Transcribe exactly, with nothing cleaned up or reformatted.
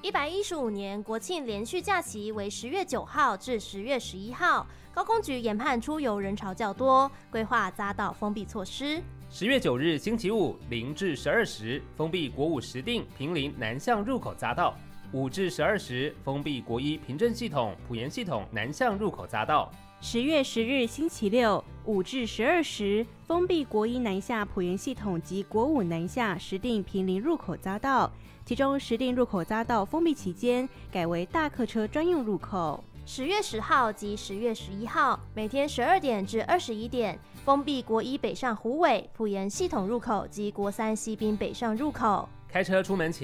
一百一十五年国庆连续假期为十月九号至十月十一号，高公局研判出游人潮较多，规划匝道封闭措施。 十月九日星期五零至十二时封闭国五石碇坪林南向入口匝道，五至十二时封闭国一平镇系统埔盐系统南向入口匝道。 十月十日星期六五至十二时封闭国一南下埔盐系统及国五南下石碇坪林入口匝道，其中石碇入口匝道封闭期间改为大客车专用入口。 十月十号及十月十一号每天十二点至二十一点封闭国一北上虎尾埔盐系统入口及国三西滨北上入口。 开车出门前